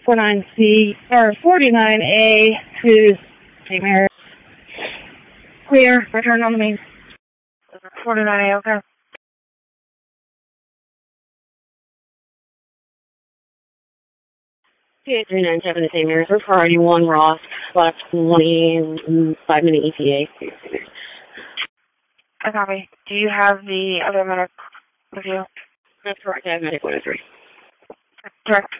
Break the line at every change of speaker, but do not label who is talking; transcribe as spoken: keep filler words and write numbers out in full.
forty-nine C, or forty-nine A to Saint Mary's. Clear, return on the main.
forty-nine A, okay.
two three nine seven to Saint Mary's. We're priority one Ross, last twenty-five minute E T A.
I copy. Do you have the other medic with you?
That's correct. I have medic one oh three.
Direct.